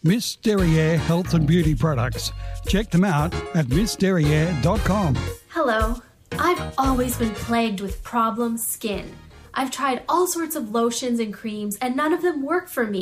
Miss Derriere Health and Beauty Products. Check them out at missderriere.com. Hello. I've always been plagued with problem skin. I've tried all sorts of lotions and creams, and none of them work for me.